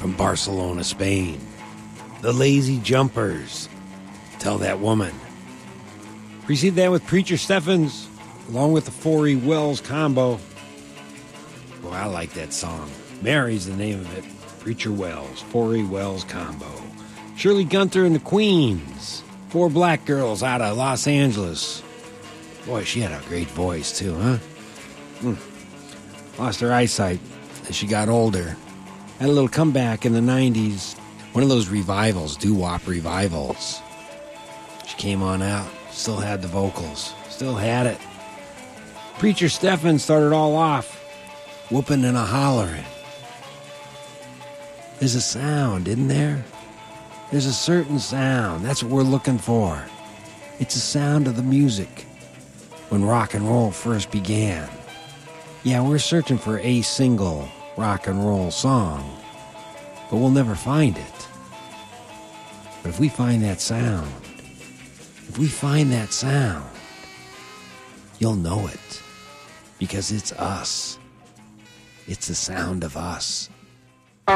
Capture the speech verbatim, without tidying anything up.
from Barcelona, Spain. The Lazy Jumpers, Tell That Woman. Precede that with Preacher Stephens, along with the four E Wells combo. Boy, I like that song. Mary's the name of it. Preacher Wells, four E Wells combo. Shirley Gunter and the Queens, four black girls out of Los Angeles. Boy, she had a great voice, too, huh? Mm. Lost her eyesight as she got older. Had a little comeback in the nineties. One of those revivals, doo-wop revivals. She came on out, still had the vocals, still had it. Preacher Stephens started all off, whooping and a hollering. There's a sound, isn't there? There's a certain sound. That's what we're looking for. It's the sound of the music. When rock and roll first began. Yeah, we're searching for a single rock and roll song, but we'll never find it. But if we find that sound, if we find that sound, you'll know it, because it's us. It's the sound of us.